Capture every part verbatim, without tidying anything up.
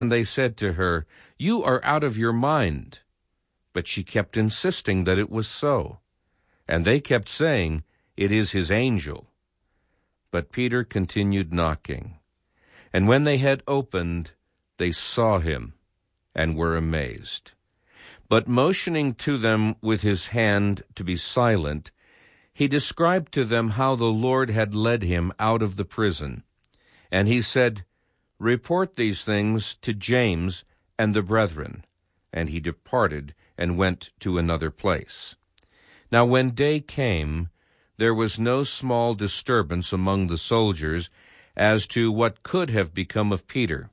And they said to her, "You are out of your mind." But she kept insisting that it was so. And they kept saying, "It is his angel." But Peter continued knocking. And when they had opened, they saw him and were amazed. But motioning to them with his hand to be silent, he described to them how the Lord had led him out of the prison. And he said, "Report these things to James and the brethren." And he departed and went to another place. Now when day came, there was no small disturbance among the soldiers as to what could have become of Peter.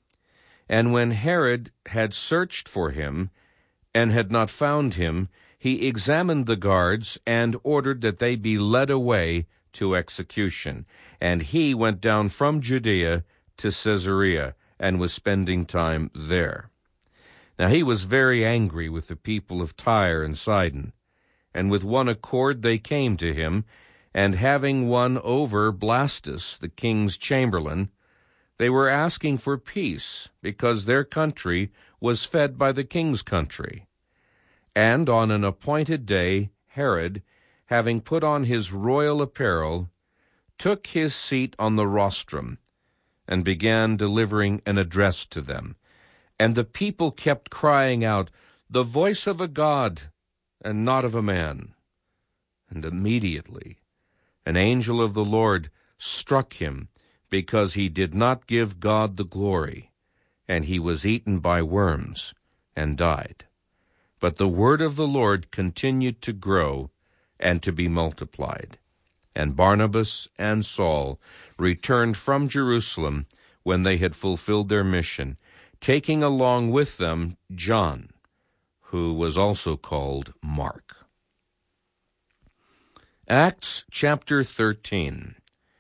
And when Herod had searched for him and had not found him, he examined the guards and ordered that they be led away to execution. And he went down from Judea to Caesarea and was spending time there. Now he was very angry with the people of Tyre and Sidon, and with one accord they came to him, and having won over Blastus, the king's chamberlain, they were asking for peace, because their country was fed by the king's country. And on an appointed day, Herod, having put on his royal apparel, took his seat on the rostrum, and began delivering an address to them. And the people kept crying out, "The voice of a God, and not of a man." And immediately an angel of the Lord struck him, because he did not give God the glory, and he was eaten by worms and died. But the word of the Lord continued to grow and to be multiplied. And Barnabas and Saul returned from Jerusalem when they had fulfilled their mission, taking along with them John, who was also called Mark. Acts chapter thirteen.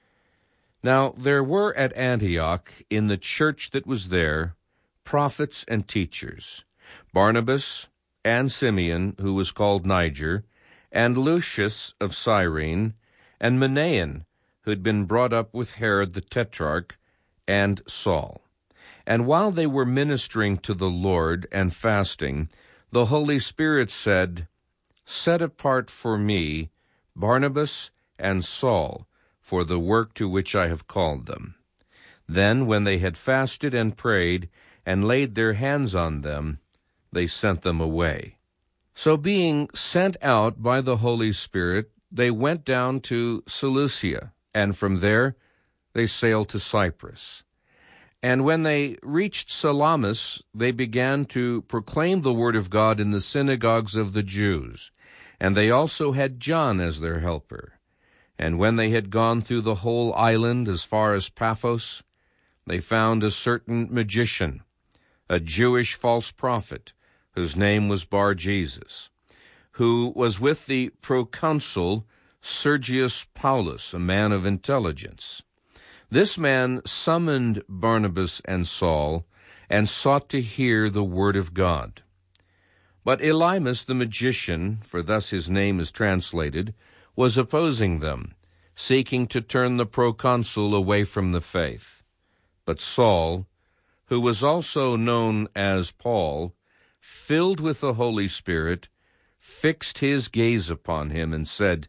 Now there were at Antioch, in the church that was there, prophets and teachers, Barnabas and Simeon, who was called Niger, and Lucius of Cyrene, and Manaen, who had been brought up with Herod the Tetrarch, and Saul. And while they were ministering to the Lord and fasting, the Holy Spirit said, "Set apart for me Barnabas and Saul for the work to which I have called them." Then, when they had fasted and prayed and laid their hands on them, they sent them away. So being sent out by the Holy Spirit, they went down to Seleucia, and from there they sailed to Cyprus. And when they reached Salamis, they began to proclaim the word of God in the synagogues of the Jews. And they also had John as their helper. And when they had gone through the whole island as far as Paphos, they found a certain magician, a Jewish false prophet, whose name was Bar-Jesus, who was with the proconsul Sergius Paulus, a man of intelligence. This man summoned Barnabas and Saul, and sought to hear the word of God. But Elymas the magician, for thus his name is translated, was opposing them, seeking to turn the proconsul away from the faith. But Saul, who was also known as Paul, filled with the Holy Spirit, fixed his gaze upon him and said,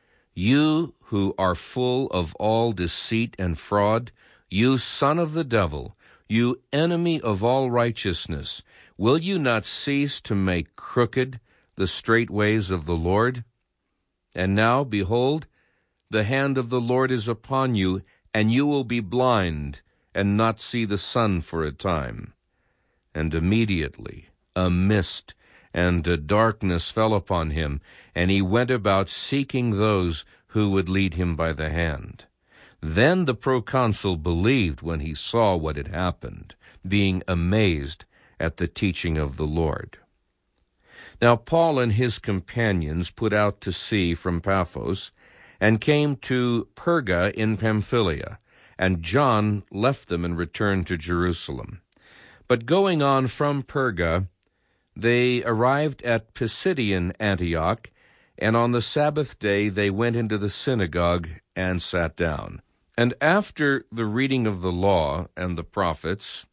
"You who are full of all deceit and fraud, you son of the devil, you enemy of all righteousness, will you not cease to make crooked the straight ways of the Lord? And now, behold, the hand of the Lord is upon you, and you will be blind, and not see the sun for a time." And immediately a mist and a darkness fell upon him, and he went about seeking those who would lead him by the hand. Then the proconsul believed when he saw what had happened, being amazed at the teaching of the Lord. Now Paul and his companions put out to sea from Paphos, and came to Perga in Pamphylia, and John left them and returned to Jerusalem. But going on from Perga, they arrived at Pisidian Antioch, and on the Sabbath day they went into the synagogue and sat down. And after the reading of the law and the prophets,